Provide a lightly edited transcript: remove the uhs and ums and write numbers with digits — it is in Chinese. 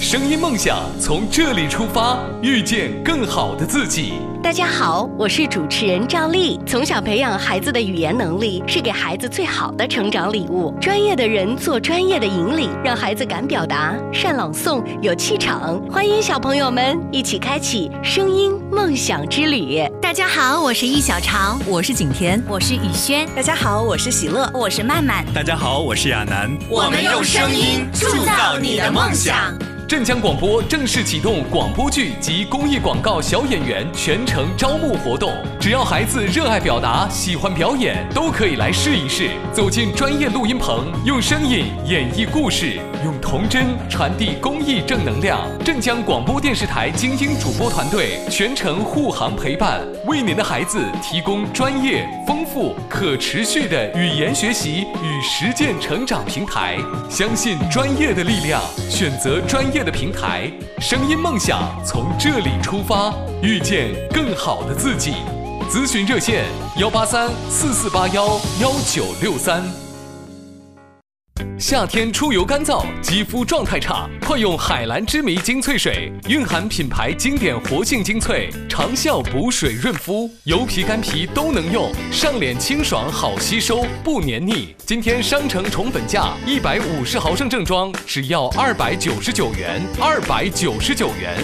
声音梦想从这里出发，遇见更好的自己。 大家好，我是主持人赵丽。从小培养孩子的语言能力，是给孩子最好的成长礼物。专业的人做专业的引领，让孩子敢表达、善朗诵、有气场。欢迎小朋友们一起开启声音梦想之旅。 大家好，我是易小潮， 我是景甜， 我是雨轩。 大家好，我是喜乐， 我是曼曼。 大家好，我是亚楠。 我们用声音铸造你的梦想。 镇江广播正式启动广播剧及公益广告小演员全程招募活动，只要孩子热爱表达、喜欢表演，都可以来试一试。走进专业录音棚，用声音演绎故事，用童真传递公益正能量。镇江广播电视台精英主播团队全程护航陪伴，为您的孩子提供专业、丰富、可持续的语言学习与实践成长平台。相信专业的力量，选择专业的平台，声音梦想从这里出发，遇见更好的自己。咨询热线183-4481-1963。夏天出油干燥，肌肤状态差，快用海蓝之谜精粹水，蕴含品牌经典活性精粹，长效补水润肤，油皮干皮都能用，上脸清爽好吸收，不黏腻。今天商城宠本价150毫升正装只要299元，299元。